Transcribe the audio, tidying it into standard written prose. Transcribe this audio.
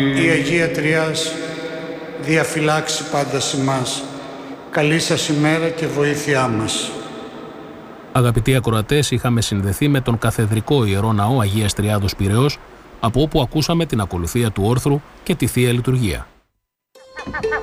Η Αγία Τριάς διαφυλάξει πάντα ημάς. Καλή σας ημέρα και βοήθειά μας. Αγαπητοί ακροατές, είχαμε συνδεθεί με τον Καθεδρικό Ιερό Ναό Αγίας Τριάδος Πειραιώς, από όπου ακούσαμε την ακολουθία του όρθρου και τη Θεία Λειτουργία.